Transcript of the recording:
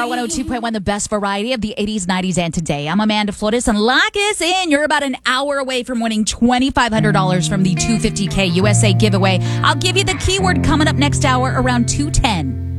are 102.1, the best variety of the 80s, 90s, and today. I'm Amanda Flores, and lock us in. You're about an hour away from winning $2,500 from the $250K USA giveaway. I'll give you the keyword coming up next hour around 2:10.